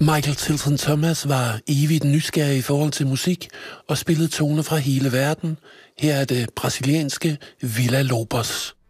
Michael Tilson Thomas var evigt nysgerrig i forhold til musik og spillede toner fra hele verden. Her er det brasilianske Villa Lobos.